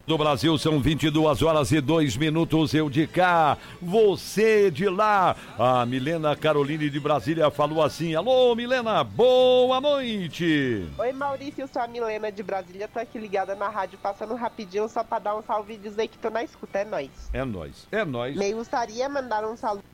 Do Brasil são 22h02, eu de cá, você de lá. A Milena Caroline de Brasília falou assim: alô, Milena, boa noite. Oi, Maurício, eu sou a Milena de Brasília, tô aqui ligada na rádio, passando rapidinho só pra dar um salve e dizer que tô na escuta, é nóis. É nóis, é nóis. Me gostaria de mandar um saludo